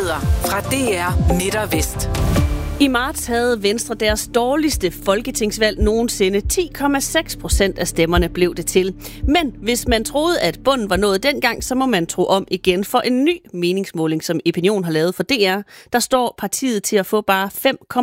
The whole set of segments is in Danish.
Nyheder fra DR Midt og Vest. I marts havde Venstre deres dårligste folketingsvalg nogensinde. 10,6% af stemmerne blev det til. Men hvis man troede, at bunden var nået dengang, så må man tro om igen. For en ny meningsmåling, som Opinion har lavet for DR, der står partiet til at få bare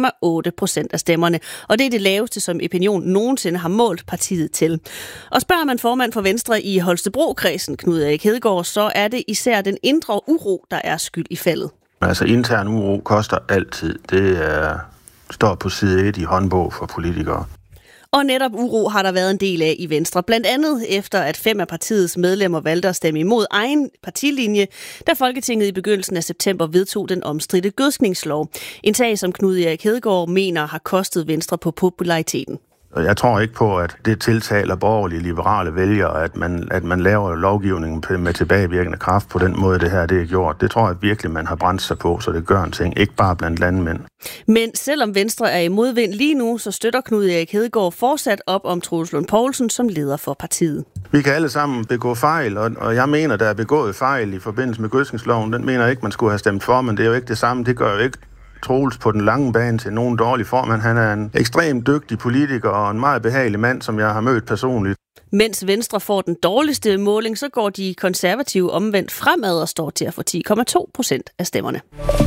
5,8% af stemmerne. Og det er det laveste, som Opinion nogensinde har målt partiet til. Og spørger man formand for Venstre i Holstebro-kredsen, Knud Erik Hedegaard, så er det især den indre uro, der er skyld i faldet. Altså intern uro koster altid. Det står på side 1 i håndbog for politikere. Og netop uro har der været en del af i Venstre. Blandt andet efter, at 5 af partiets medlemmer valgte at stemme imod egen partilinje, da Folketinget i begyndelsen af september vedtog den omstridte gødskningslov. En sag, som Knud Erik Hedegaard mener har kostet Venstre på populariteten. Jeg tror ikke på, at det tiltaler borgerlige liberale vælgere, at man laver lovgivningen med tilbagevirkende kraft på den måde, det her det er gjort. Det tror jeg virkelig, man har brændt sig på, så det gør en ting. Ikke bare blandt landmænd. Men selvom Venstre er i modvind lige nu, så støtter Knud Erik Hedegaard fortsat op om Troels Lund Poulsen som leder for partiet. Vi kan alle sammen begå fejl, og jeg mener, der er begået fejl i forbindelse med gødskningsloven. Den mener jeg ikke, man skulle have stemt for, men det er jo ikke det samme. Det gør jo ikke Troels på den lange bane til nogen dårlig form. Han er en ekstremt dygtig politiker og en meget behagelig mand, som jeg har mødt personligt. Mens Venstre får den dårligste måling, så går de konservative omvendt fremad og står til at få 10,2% af stemmerne.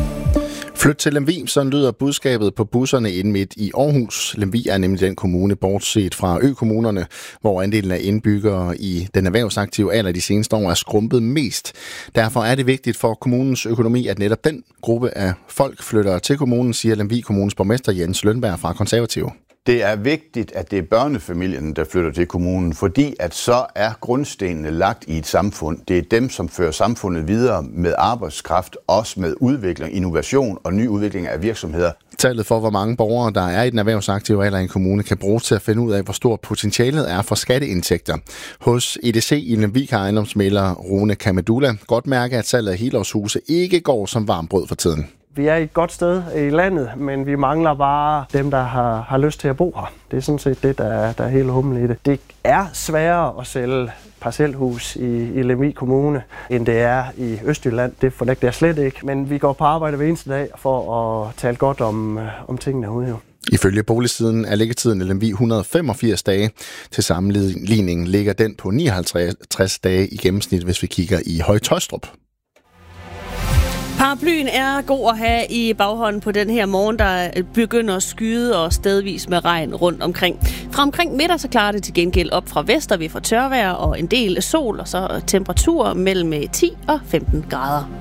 Flyt til Lemvig, sådan lyder budskabet på busserne inde midt i Aarhus. Lemvig er nemlig den kommune, bortset fra økommunerne, hvor andelen af indbyggere i den erhvervsaktive alder de seneste år er skrumpet mest. Derfor er det vigtigt for kommunens økonomi, at netop den gruppe af folk flytter til kommunen, siger Lemvig Kommunes borgmester Jens Lønberg fra Konservative. Det er vigtigt, at det er børnefamilien, der flytter til kommunen, fordi at så er grundstenene lagt i et samfund. Det er dem, som fører samfundet videre med arbejdskraft, også med udvikling, innovation og ny udvikling af virksomheder. Tallet for, hvor mange borgere, der er i den erhvervsaktive alder i en kommune, kan bruges til at finde ud af, hvor stort potentialet er for skatteindtægter. Hos EDC i Lemvig har ejendomsmægler Rune Kamedula godt mærke, at salget af helårshuse ikke går som varmt brød for tiden. Vi er et godt sted i landet, men vi mangler bare dem, der har lyst til at bo her. Det er sådan set det, der er hele humlen i det. Det er sværere at sælge parcelhus i Lemvig Kommune, end det er i Østjylland. Det fornægter jeg slet ikke. Men vi går på arbejde hver eneste dag for at tale godt om tingene herude. Jo. Ifølge boligsiden er liggetiden i Lemvig 185 dage. Til sammenligning ligger den på 59 dage i gennemsnit, hvis vi kigger i Høje-Taastrup. Paraplyen er god at have i baghånden på den her morgen, der begynder at skyde og stedvis med regn rundt omkring. Fra omkring middag så klarer det til gengæld op fra vest, og vi får tørvejr og en del sol, og så temperatur mellem 10 og 15 grader.